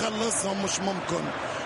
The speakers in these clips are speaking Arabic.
يخلصهم. مش ممكن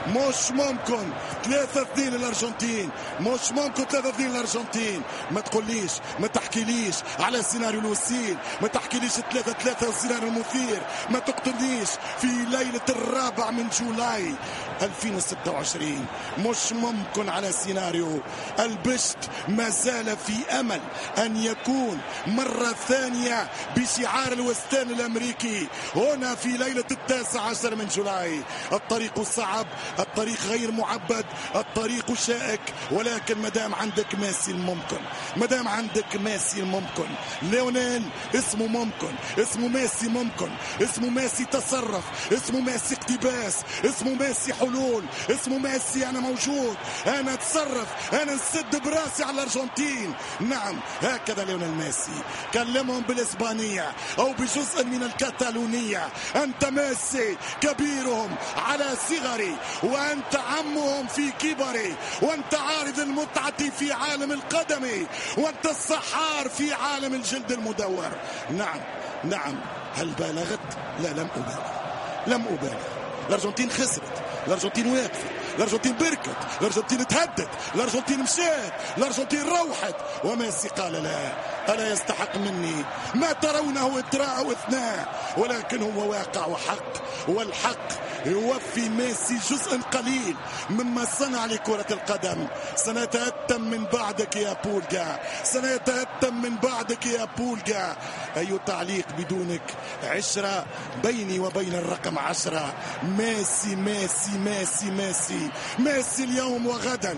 3-2 للأرجنتين، مش ممكن 3-2 للأرجنتين. ما تقوليش، ما تحكيليش على سيناريو الوسيل، ما تحكيليش 3-3 والسيناريو المثير، ما تقتلنيش في ليلة 4 من جولاي 2026. مش ممكن على سيناريو البشت. ما زال في أمل أن يكون مرة ثانية بشعار الوستان الأمريكي هنا في ليلة 19 من جولاي. الطريق صعب، الطريق غير معبد، الطريق شائك، ولكن مدام عندك ميسي الممكن، مدام عندك ميسي الممكن. ليونيل اسمه ممكن، اسمه ميسي ممكن، اسمه ميسي تصرف، اسمه ميسي اقتباس، اسمه ميسي حلول، اسمه ميسي أنا موجود، أنا اتصرف، أنا نسد براسي على الأرجنتين. نعم هكذا ليونيل ميسي. كلمهم بالإسبانية أو بجزء من الكتالونية. أنت ميسي كبيرهم على صغري، وأنت عمهم في كبري، وأنت عارض المتعة في عالم القدم، وأنت السحار في عالم الجلد المدور. نعم هل بالغت؟ لا، لم أبالغ. الأرجنتين خسرت، الأرجنتين واقفة، الأرجنتين بركت، الأرجنتين تهدت، الأرجنتين مشات، الأرجنتين روحت، وميسي قال لا، ألا يستحق مني ما ترونه إتراء واثناء، ولكن هو واقع وحق، والحق يوفي ميسي جزء قليل مما صنع لكرة القدم. سنتأتم من بعدك يا بولجا، سنتأتم من بعدك يا بولجا. أي تعليق بدونك؟ 10 بيني وبين الرقم 10. ميسي ميسي ميسي ميسي ميسي اليوم وغدا.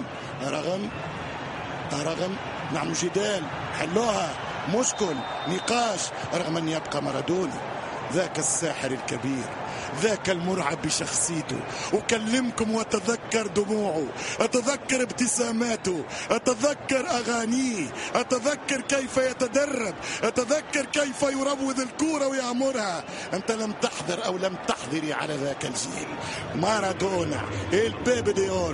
رغم نعم جدال حلوها مشكل نقاش، رغم أن يبقى مارادونا ذاك الساحر الكبير، ذاك المرعب بشخصيته. أكلمكم وأتذكر دموعه، أتذكر ابتساماته، أتذكر أغانيه، أتذكر كيف يتدرب، أتذكر كيف يروض الكورة ويأمرها. أنت لم تحضر أو لم تحضري على ذاك الجيل. مارادونا البيبي دي أورو.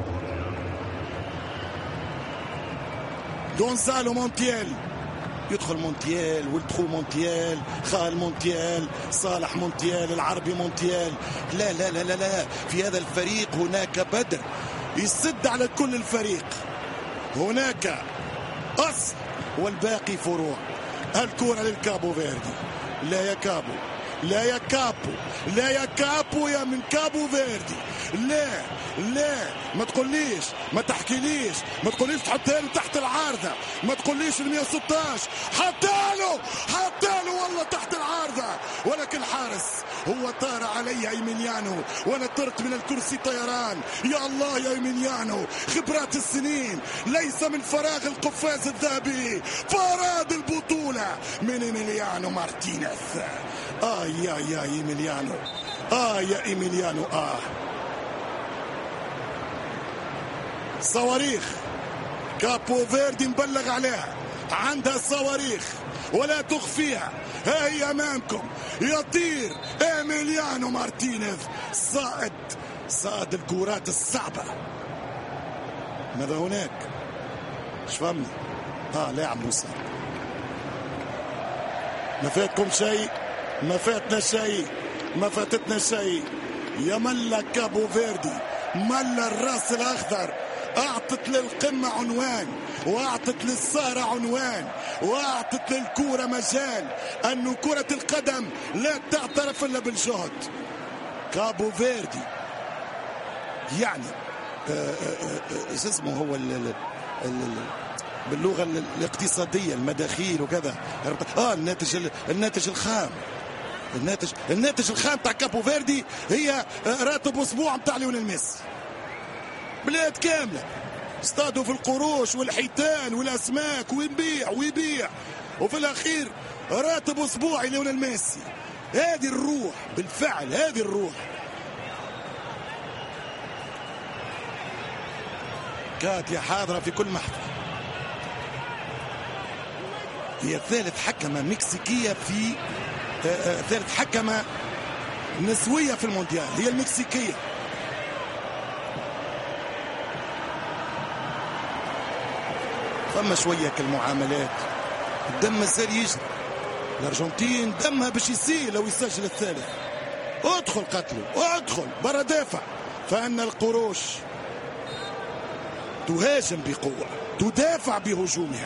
غونزالو مونتيال، يدخل مونتيال، ولد خو مونتيال، خال مونتيال، صالح مونتيال، العربي مونتيال. لا لا لا لا لا، في هذا الفريق هناك بدر يسد على كل الفريق. هناك أصل والباقي فروع. الكرة للكابو فيردي. لا يا كابو، لا يا كابو، لا يا كابو يا من كابو فيردي. لا ما تقوليش، ما تحكيليش، ما تقوليش تحطها له تحت العارضة، ما تقوليش ال 116 حطاله والله تحت العارضة، ولكن الحارس هو طار علي ايميليانو، وانا طرت من الكرسي طيران. يا الله يا ايميليانو، خبرات السنين، ليس من فراغ القفاز الذهبي، فراد البطولة من ايميليانو مارتينيز. يا ايميليانو، يا ايميليانو. صواريخ كابو فيردي مبلغ عليها، عندها صواريخ ولا تخفيها. هي امامكم يطير ايميليانو مارتينيز، صائد الكرات الصعبة. ماذا هناك؟ ايش فهمنا؟ لاعب موسى. ما فاتكم شيء، ما فاتنا شيء، ما فاتتنا شيء. يا ملا كابو فيردي، ملا الراس الاخضر، اعطت للقمة عنوان، واعطت للسهرة عنوان، واعطت للكورة مجال. انه كرة القدم لا تعترف الا بالجهد. كابو فيردي يعني اسمه هو باللغة الاقتصادية المداخيل وكذا. الناتج الخام، الناتج الخام تاع كابو فيردي هي راتب اسبوع تاع ليونيل ميسي. بلاد كاملة استادوا في القروش والحيتان والاسماك، ويبيع وفي الاخير راتب اسبوعي ليونيل ميسي. هذه الروح بالفعل، هذه الروح. كاتيا حاضرة في كل محفل. هي ثالث حكمة مكسيكية في ثالث حكمة نسوية في المونديال، هي المكسيكية. فما شوية كالمعاملات، الدم مازال يجري. الأرجنتين دمها باش يسيل لو يسجل الثالث. ادخل قتله، ادخل برا دافع. فان القروش تهاجم بقوة، تدافع بهجومها.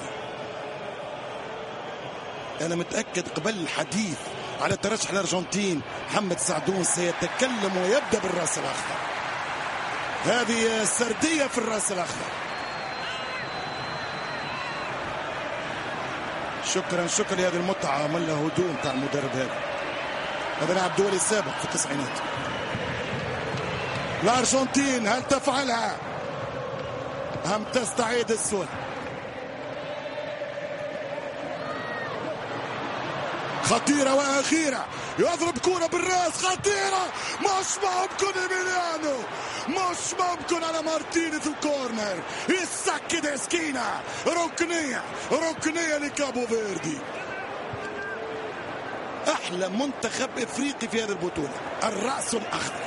أنا متأكد قبل الحديث على ترشح الأرجنتين محمد سعدون سيتكلم ويبدأ بالرأس الأخضر. هذه سردية في الرأس الأخضر. شكرا لهذه المتعة، ملا هدوء تاع المدرب هذا لاعب دولي سابق في التسعينات. الأرجنتين هل تفعلها أم تستعيد السؤال؟ خطيرة وأخيرة، يضرب كرة بالراس خطيرة، مش ممكن إيميليانو، مش ممكن على مارتينيز الكورنر، يسكد اسكينة، ركنية لكابو فيردي. أحلى منتخب إفريقي في هذه البطولة، الرأس الأخضر.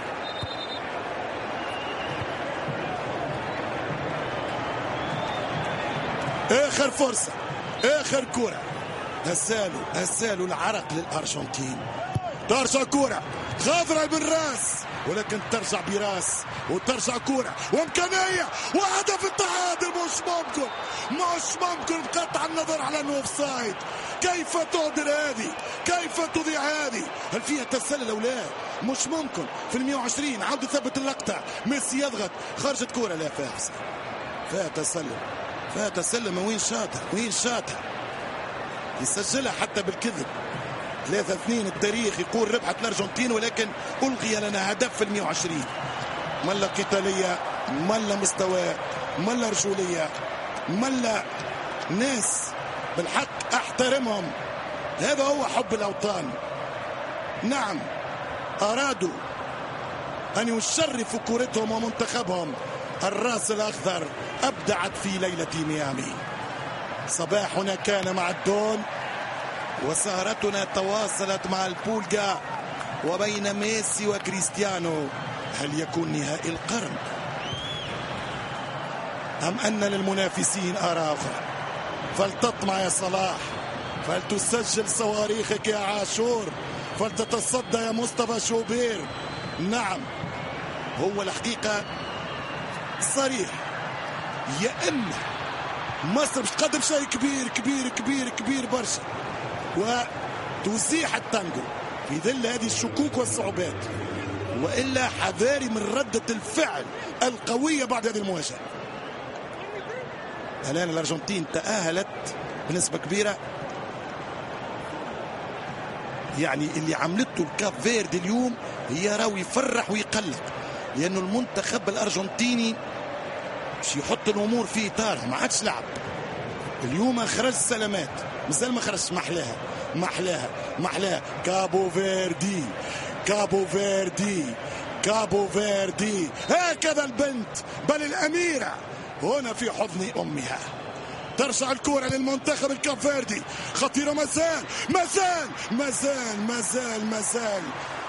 آخر فرصة، آخر كرة، هسالوا العرق للأرجنتين. ترجع كرة خضراء بالراس، ولكن ترجع براس وترجع كرة وإمكانية وهدف التعادل. مش ممكن بقطع النظر على انه اوفسايد. كيف تقدر هذه؟ كيف تضيع هذه؟ هل فيها تسلل او لا؟ مش ممكن. في 120 عاود ثبت اللقطة، ميسي يضغط، خرجت كرة، لا فيها تسلل. وين شاطها يسجلها حتى بالكذب. 3-2 التاريخ يقول ربحت الأرجنتين، ولكن ألغي لنا هدف في 120. ملا قتالية، ملا مستوى، ملا رجولية، ملا ناس بالحق احترمهم. هذا هو حب الأوطان. نعم، أرادوا أن يشرفوا كرتهم ومنتخبهم. الراس الأخضر أبدعت في ليلة ميامي. صباحنا كان مع الدون، وسهرتنا تواصلت مع البولجا وبين ميسي وكريستيانو. هل يكون نهائي القرن أم أن للمنافسين آراء أخرى؟ فلتطمع يا صلاح، فلتسجل صواريخك يا عاشور، فلتتصدى يا مصطفى شوبير. نعم، هو الحقيقة صريح، يا إما مصر مش تقدم شيء كبير كبير كبير كبير برشا وتزيح التانجو في ظل هذه الشكوك والصعوبات، وإلا حذاري من ردة الفعل القوية بعد هذه المواجهة. الآن الأرجنتين تأهلت بنسبة كبيرة، يعني اللي عملته الكاب فيردي اليوم هي راوي يفرح ويقلق، لأنه المنتخب الأرجنتيني مش يحط الأمور في إطارها، ما عادش لعب اليوم. خرج سلامات، مازال ما خرج. محلاها كابو فيردي هكذا البنت، بل الأميرة هنا في حضن أمها. ترجع الكرة للمنتخب الكافيردي، خطيرة، مازال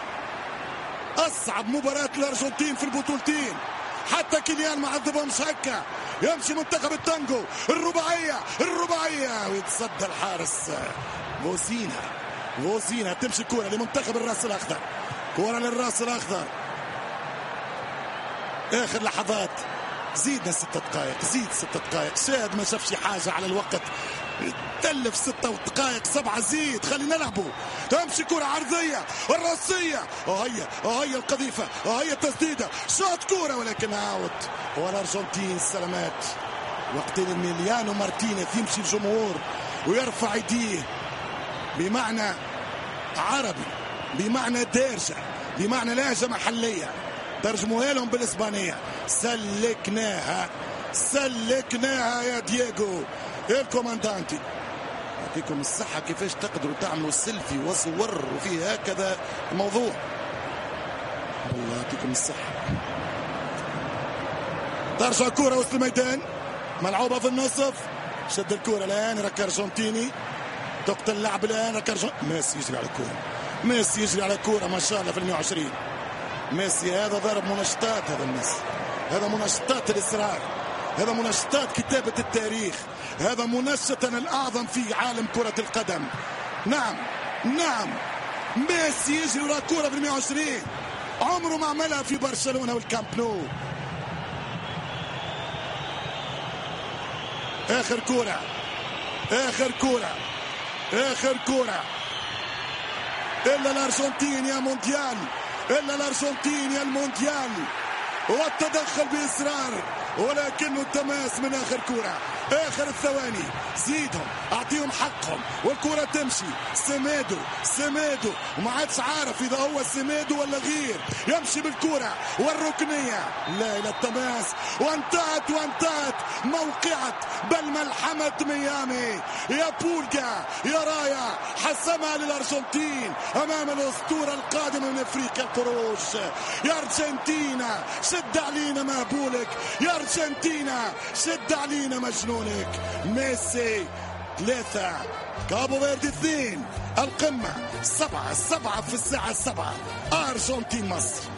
أصعب مباراة الأرجنتين في البطولتين. حتى كيليان ما عذبهمش هكا. يمشي منتخب التانجو، الرباعية ويتصدى الحارس فوزينها. تمشي كرة لمنتخب الراس الأخضر، كرة للراس الأخضر. آخر لحظات، زيدنا 6 دقائق، زيد 6 دقائق. شاد ما شافش حاجة على الوقت، تلف 6 دقائق 7. زيد، خلي نلعبوا. تمشي كرة عرضية الرأسية، وهي القذيفة، وهي التسديدة، شاط كرة ولكن اوت. والأرجنتين سلامات. وقت إيميليانو مارتينيز يمشي الجمهور ويرفع يديه بمعنى عربي، بمعنى دارجة، بمعنى لهجة محلية، ترجموها لهم بالإسبانية. سلكناها يا دييغو الكوماندانتي. يعطيكم الصحة كيفاش تقدروا تعملوا سيلفي وصور وفي هكذا الموضوع، الله يعطيكم الصحة. ترجع كرة وسط الميدان، ملعوبة في النصف، شد الكرة الآن رك أرجنتيني، تقتل اللعب الآن رك ميسي يجري على الكرة ما شاء الله في 120. ميسي هذا ضرب منشطات، هذا منشطات الإصرار، هذا منشطات كتابة التاريخ، هذا منشطنا الأعظم في عالم كرة القدم. نعم ميسي يجري ورا كورة في 120 عمره ما عملها في برشلونة والكامب نو. آخر كورة آخر كورة آخر كورة. إلا الأرجنتين يا مونديال، إلا الأرجنتين يا المونديال. والتدخل بإصرار ولكنه التماس من آخر كورة آخر الثواني. زيدهم أعطيهم حقهم والكرة تمشي. سيميدو وما عادش عارف إذا هو سيميدو ولا غير. يمشي بالكرة والركنية لا إلى التماس وانتهت موقعة بل ملحمة ميامي. يا بولجا يا رايا حسمها للأرجنتين أمام الأسطورة القادمة من أفريقيا القروش. يا أرجنتينا شد علينا مهبولك، يا أرجنتينا شد علينا مجنونك. ميسي 3 كابو فيردي 2. القمة 7 في الساعة 7. أرجنتين مصر.